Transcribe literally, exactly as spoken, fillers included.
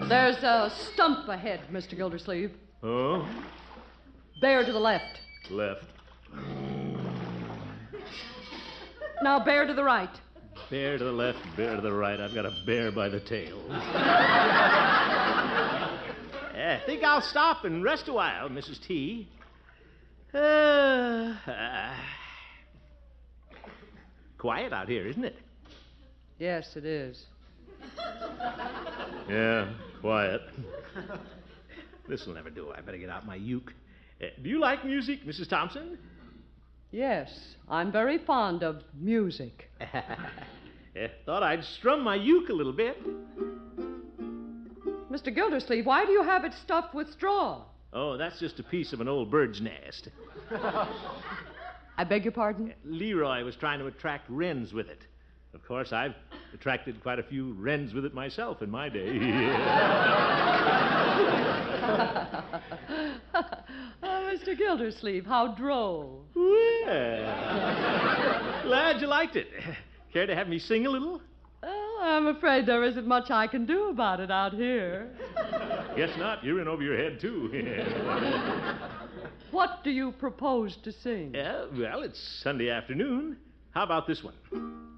There's a stump ahead, Mister Gildersleeve. Oh? Bear to the left. Left. Now bear to the right. Bear to the left, bear to the right. I've got a bear by the tail. I think I'll stop and rest a while, Missus T. Uh, uh, quiet out here, isn't it? Yes, it is. Yeah, quiet. This'll never do. I better get out my uke. Uh, do you like music, Missus Thompson? Yes, I'm very fond of music. Yeah, thought I'd strum my uke a little bit. Mister Gildersleeve, why do you have it stuffed with straw? Oh, that's just a piece of an old bird's nest. I beg your pardon? Leroy was trying to attract wrens with it. Of course, I've attracted quite a few wrens with it myself in my day. Oh, Mister Gildersleeve, how droll. Well, glad you liked it. Care to have me sing a little? Oh, I'm afraid there isn't much I can do about it out here. Guess not. You're in over your head, too. What do you propose to sing? Yeah, well, it's Sunday afternoon. How about this one?